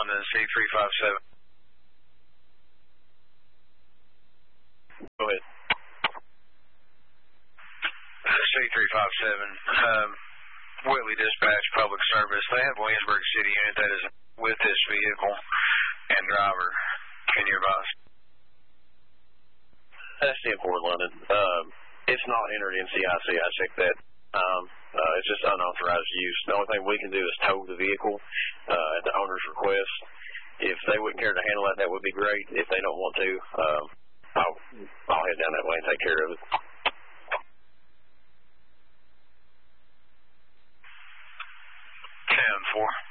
to C357. Go ahead. C357. Whitley Dispatch Public Service. They have Williamsburg City unit that is with this vehicle and driver. Can you advise? That's the Port London. It's not entered in CIC. I checked that. It's just unauthorized use. The only thing we can do is tow the vehicle at the owner's request. If they wouldn't care to handle that, that would be great. If they don't want to, I'll head down that way and take care of it. 10-4.